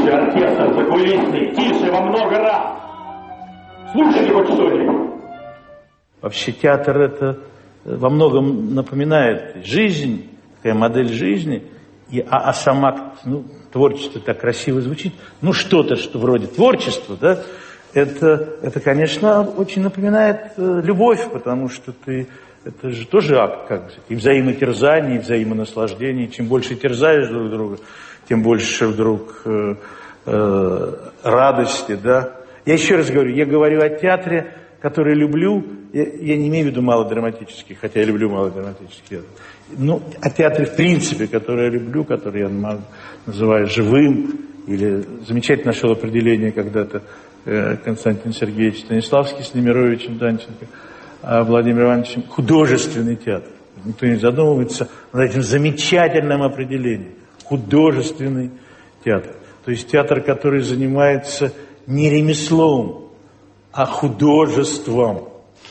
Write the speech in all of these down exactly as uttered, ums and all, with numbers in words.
Тише, оркестр закулисный, тише во много раз. Слушайте хоть что-нибудь. Вообще театр это во многом напоминает жизнь, такая модель жизни, и, а, а сама, ну, творчество так красиво звучит, ну, что-то, что вроде творчества, да, это, это, конечно, очень напоминает э, любовь, потому что ты, это же тоже акт, как бы, и взаимотерзания, и взаимонаслаждения. Чем больше терзаешь друг друга, тем больше вдруг э, э, радости, да. Я еще раз говорю, я говорю о театре, который люблю, я, я не имею в виду малодраматический, хотя я люблю малодраматический театр. Ну, о театре в принципе, который я люблю, который я называю живым, или замечательно нашел определение когда-то э, Константин Сергеевич Станиславский с Немировичем Данченко, а Владимиром Ивановичем, художественный театр. Никто не задумывается над этим замечательным определением. Художественный театр. То есть театр, который занимается не ремеслом, а художеством.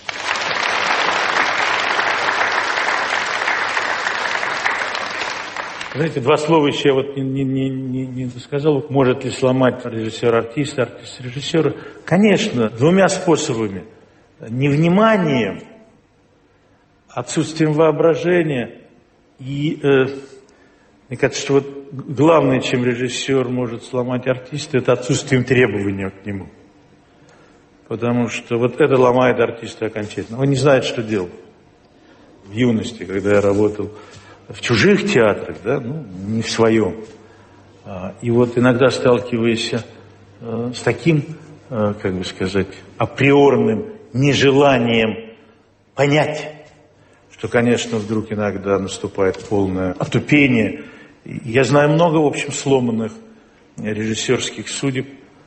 Знаете, два слова еще я вот не, не, не, не, не сказал. Может ли сломать режиссер артиста, артист режиссера? Конечно, двумя способами. Невниманием, отсутствием воображения. И э, мне кажется, что вот главное, чем режиссер может сломать артиста, это отсутствием требования к нему. Потому что вот это ломает артиста окончательно. Он не знает, что делать. В юности, когда я работал в чужих театрах, да, ну, не в своем. И вот иногда сталкиваясь с таким, как бы сказать, априорным нежеланием понять, что, конечно, вдруг иногда наступает полное отупение. Я знаю много, в общем, сломанных режиссерских судеб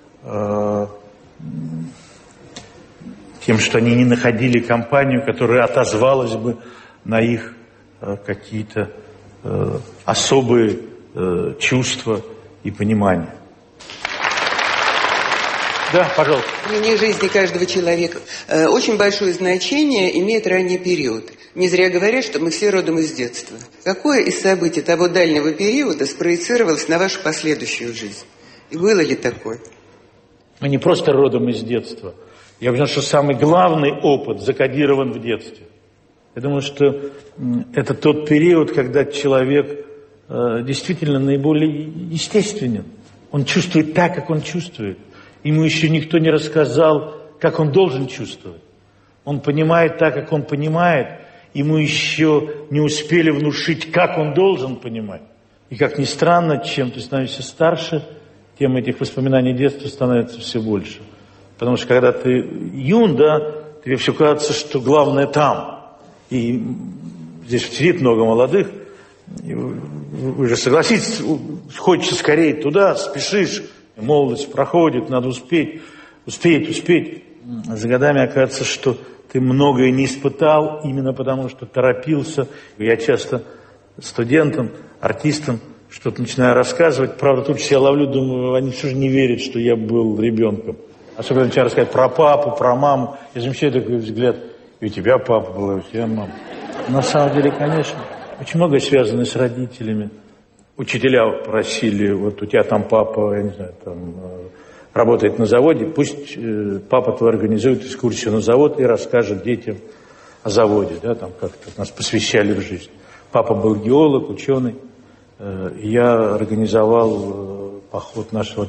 тем, что они не находили компанию, которая отозвалась бы на их какие-то э, особые э, чувства и понимания. Да, пожалуйста. В течение жизни каждого человека э, очень большое значение имеет ранний период. Не зря говорят, что мы все родом из детства. Какое из событий того дальнего периода спроецировалось на вашу последующую жизнь? И было ли такое? Мы не просто родом из детства. Я уверен, что самый главный опыт закодирован в детстве. Я думаю, что это тот период, когда человек э, действительно наиболее естественен. Он чувствует так, как он чувствует. Ему еще никто не рассказал, как он должен чувствовать. Он понимает так, как он понимает. Ему еще не успели внушить, как он должен понимать. И как ни странно, чем ты становишься старше, тем этих воспоминаний детства становится все больше. Потому что когда ты юн, да, тебе все кажется, что главное там. И здесь сидит много молодых, и вы, вы же согласитесь, хочется скорее туда, спешишь, молодость проходит, надо успеть, успеть, успеть. За годами оказывается, что ты многое не испытал, именно потому что торопился. Я часто студентам, артистам что-то начинаю рассказывать, правда, тут себя ловлю, думаю, они все же не верят, что я был ребенком. Особенно начинаю рассказывать про папу, про маму, я замечаю такой взгляд. И у тебя папа был, и у тебя мама. На самом деле, конечно, очень многое связано с родителями. Учителя просили, вот у тебя там папа, я не знаю, там работает на заводе, пусть папа твой организует экскурсию на завод и расскажет детям о заводе, да, там как-то нас посвящали в жизнь. Папа был геолог, ученый. Я организовал поход нашего